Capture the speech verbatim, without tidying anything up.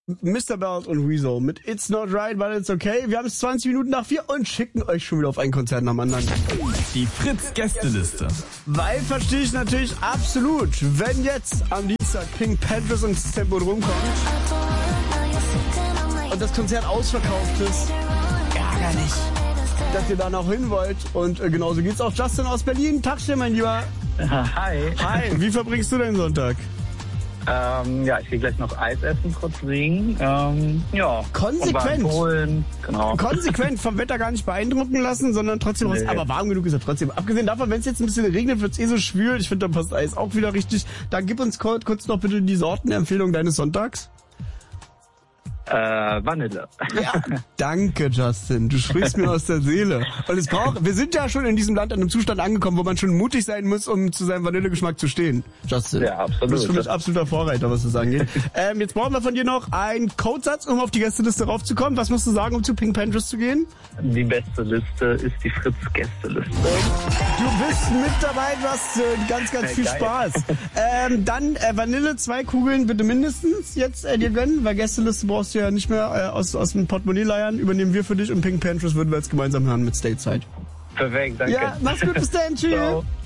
Mister Belt und Rezo mit It's Not Right, but It's Okay. Wir haben es zwanzig Minuten nach vier und schicken euch schon wieder auf ein Konzert nach dem anderen. Die Fritz-Gästeliste. Weil verstehe ich natürlich absolut, wenn jetzt am Dienstag Pink Panthers ins Tempo rumkommt und das Konzert ausverkauft ist, ärgerlich, dass ihr da noch hin wollt. Und äh, genauso geht's auch Justin aus Berlin. Tagchen, mein Lieber. Hi. Hi, wie verbringst du deinen Sonntag? Ähm, ja, ich gehe gleich noch Eis essen, kurz singen. Ähm, ja. Konsequent. Und holen. Genau. Konsequent vom Wetter gar nicht beeindrucken lassen, sondern trotzdem raus. Nee. Aber warm genug ist er trotzdem. Abgesehen davon, wenn es jetzt ein bisschen regnet, wird es eh so schwül. Ich finde, dann passt Eis auch wieder richtig. Dann gib uns kurz, kurz noch bitte die Sortenempfehlung deines Sonntags. Äh, Vanille. Ja, danke, Justin. Du sprichst mir aus der Seele. Und es braucht, wir sind ja schon in diesem Land an einem Zustand angekommen, wo man schon mutig sein muss, um zu seinem Vanillegeschmack zu stehen. Justin. Ja, absolut. Du bist für mich absoluter Vorreiter, was das angeht. ähm, jetzt brauchen wir von dir noch einen Codesatz, um auf die Gästeliste raufzukommen. Was musst du sagen, um zu Pink Panthers zu gehen? Die beste Liste ist die Fritz-Gästeliste. Du bist mit dabei, Justin. Ganz, ganz viel Geil. Spaß. Ähm, dann äh, Vanille, zwei Kugeln bitte mindestens jetzt äh, dir gönnen, weil Gästeliste brauchst du ja nicht mehr äh, aus, aus dem Portemonnaie leiern. Übernehmen wir für dich und Pink Panthers würden wir jetzt gemeinsam hören mit Stateside. Perfekt, danke. Ja, mach's gut, bis dann. Tschüss. Ciao.